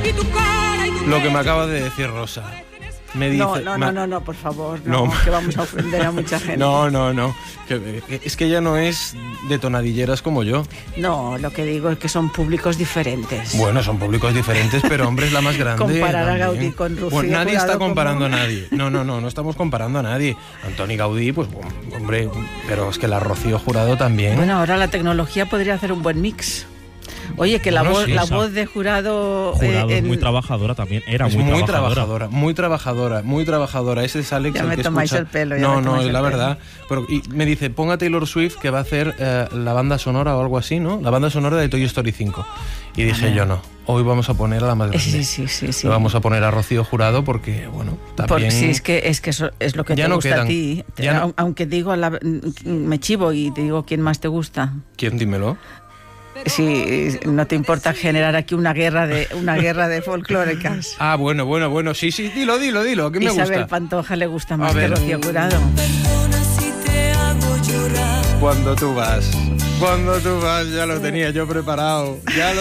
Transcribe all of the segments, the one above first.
Lo que me acaba de decir Rosa. Me dice, no, por favor, no, que vamos a ofender a mucha gente. No, es que ella no es de tonadilleras como yo. No, lo que digo es que son públicos diferentes. Bueno, son públicos diferentes, pero hombre, es la más grande. Comparar a Gaudí con Rocío Pues nadie Jurado está comparando a nadie. No estamos comparando a nadie. Antoni Gaudí, pues hombre, pero es que la Rocío Jurado también. Bueno, ahora la tecnología podría hacer un buen mix. Oye, que la voz de Jurado es muy trabajadora también, muy trabajadora. Ese es Alex, ya el me que tomáis escucha. el pelo. No, es la verdad. Pero, y me dice, ponga Taylor Swift, que va a hacer la banda sonora o algo así, ¿no? La banda sonora de Toy Story 5. Y dije yo, no, hoy vamos a poner a la más grande. Sí. Vamos a poner a Rocío Jurado porque, bueno, también... Porque sí, es que eso es lo que te gusta a ti. Aunque digo, me chivo y te digo quién más te gusta. ¿Quién? Dímelo. Si no te importa generar aquí una guerra de folclóricas. Ah, bueno, sí, dilo, que me gusta. Isabel Pantoja le gusta más que Rocío Jurado. Cuando tú vas, ya lo tenía yo preparado.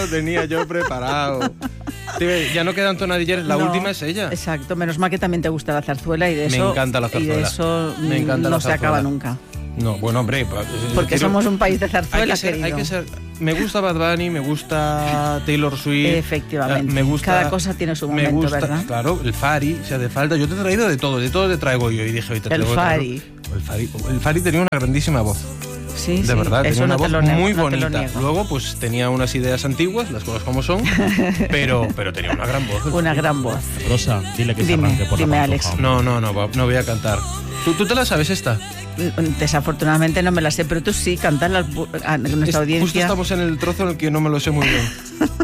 Ya no quedan tonadilleras, la última es ella. Exacto, menos mal que también te gusta la zarzuela y de eso. Me encanta la zarzuela. Y de eso no se acaba nunca. No, bueno, hombre... Porque somos un país de zarzuela, hay que ser... Me gusta Bad Bunny, me gusta Taylor Swift... Efectivamente, me gusta, cada cosa tiene su momento, ¿verdad? Claro, el Fari, si hace falta. Yo te he traído de todo te traigo yo. Y dije, hoy te traigo... El Fari tenía una grandísima voz. Sí, de verdad, tenía una voz muy bonita. No Luego, pues tenía unas ideas antiguas, las cosas como son, pero tenía una gran voz. Una gran voz. Rosa, dile que se arranque por la Dime, Alex. No voy a cantar. ¿Tú te la sabes esta? Desafortunadamente no me la sé, pero tú sí, cantarla a nuestra audiencia. Justo estamos en el trozo en el que no me lo sé muy bien.